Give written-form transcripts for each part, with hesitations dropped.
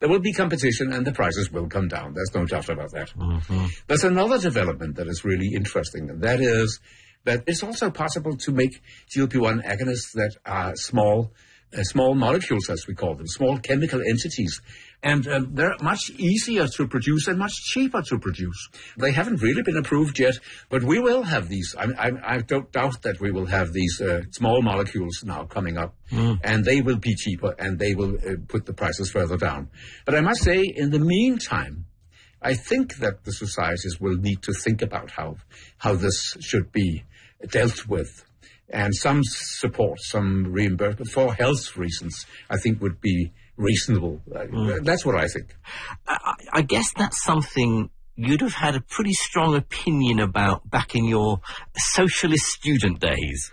there will be competition and the prices will come down. There's no doubt about that. Mm-hmm. There's another development that is really interesting, and that is that it's also possible to make GLP-1 agonists that are small molecules, as we call them, small chemical entities. And they're much easier to produce and much cheaper to produce. They haven't really been approved yet, but we will have these. I don't doubt that we will have these small molecules now coming up, and they will be cheaper, and they will put the prices further down. But I must say, in the meantime, I think that the societies will need to think about how this should be dealt with. And some support, some reimbursement for health reasons, I think would be reasonable. That's what I think. I guess that's something you'd have had a pretty strong opinion about back in your socialist student days.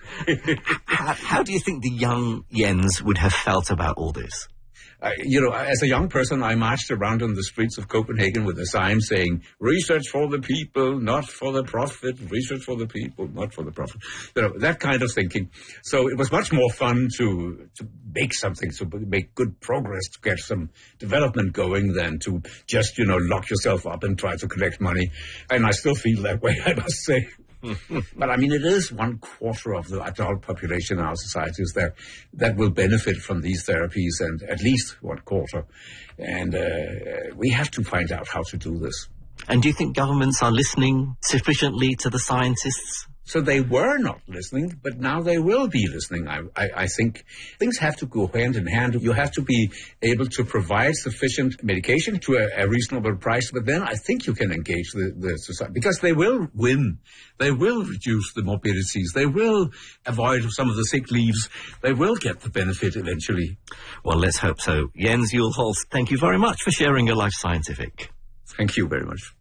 How do you think the young Jens would have felt about all this? As a young person, I marched around on the streets of Copenhagen with a sign saying, research for the people, not for the profit, research for the people, not for the profit. That kind of thinking. So it was much more fun to make something, to make good progress, to get some development going than to just, lock yourself up and try to collect money. And I still feel that way, I must say. But it is 1/4 of the adult population in our societies that will benefit from these therapies, and at least 1/4. And we have to find out how to do this. And do you think governments are listening sufficiently to the scientists? So they were not listening, but now they will be listening. I think things have to go hand in hand. You have to be able to provide sufficient medication to a reasonable price, but then I think you can engage the society, because they will win. They will reduce the morbidities. They will avoid some of the sick leaves. They will get the benefit eventually. Well, let's hope so. Jens Juul-Holst, thank you very much for sharing your Life Scientific. Thank you very much.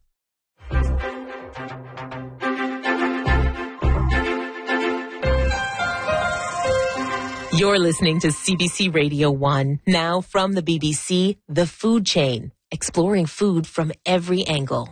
You're listening to CBC Radio 1. Now from the BBC, The Food Chain, exploring food from every angle.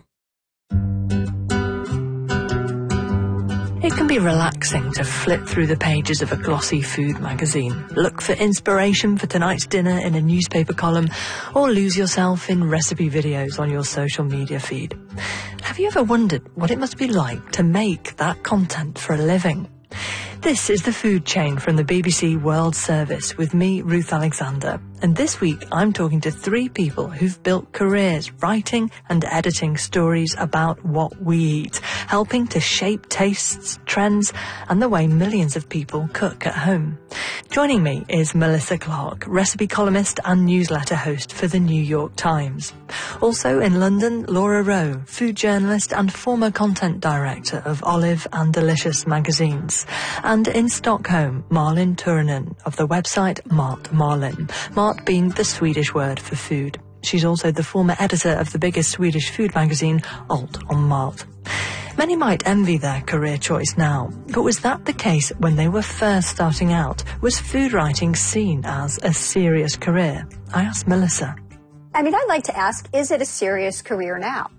It can be relaxing to flip through the pages of a glossy food magazine, look for inspiration for tonight's dinner in a newspaper column, or lose yourself in recipe videos on your social media feed. Have you ever wondered what it must be like to make that content for a living? This is The Food Chain from the BBC World Service with me, Ruth Alexander. And this week I'm talking to 3 people who've built careers writing and editing stories about what we eat, helping to shape tastes, trends and the way millions of people cook at home. Joining me is Melissa Clark, recipe columnist and newsletter host for the New York Times. Also in London, Laura Rowe, food journalist and former content director of Olive and Delicious magazines. And in Stockholm, Malin Turunen of the website Mat Malin, Mat being the Swedish word for food. She's also the former editor of the biggest Swedish food magazine, Alt om Mat. Many might envy their career choice now, but was that the case when they were first starting out? Was food writing seen as a serious career? I asked Melissa. I'd like to ask, is it a serious career now?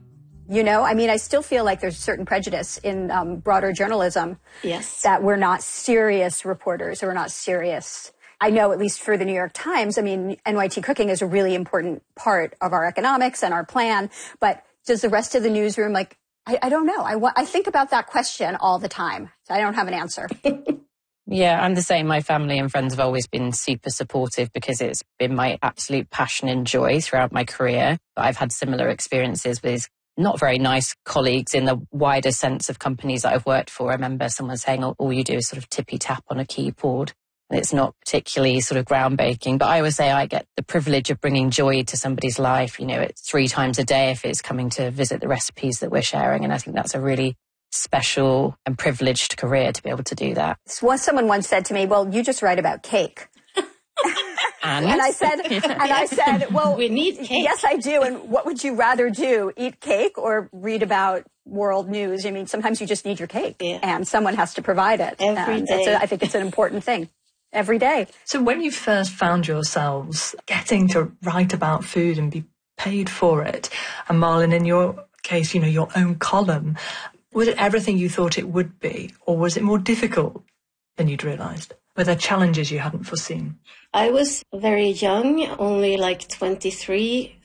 I still feel like there's a certain prejudice in broader journalism. Yes. That we're not serious reporters, or we're not serious. I know, at least for the New York Times, NYT Cooking is a really important part of our economics and our plan, but does the rest of the newsroom, I don't know. I think about that question all the time. So I don't have an answer. Yeah, I'm the same. My family and friends have always been super supportive because it's been my absolute passion and joy throughout my career. But I've had similar experiences with not very nice colleagues in the wider sense of companies that I've worked for. I remember someone saying, all you do is sort of tippy tap on a keyboard. And it's not particularly sort of groundbreaking. But I always say I get the privilege of bringing joy to somebody's life. It's 3 times a day if it's coming to visit the recipes that we're sharing. And I think that's a really special and privileged career to be able to do that. Someone once said to me, well, you just write about cake. And I said, well, we need cake. Yes, I do. And what would you rather do? Eat cake or read about world news? Sometimes you just need your cake, and someone has to provide it. Every day. I think it's an important thing. Every day. So when you first found yourselves getting to write about food and be paid for it, and Malin, in your case, your own column, was it everything you thought it would be, or was it more difficult than you'd realised? Were there challenges you hadn't foreseen? I was very young, only 23,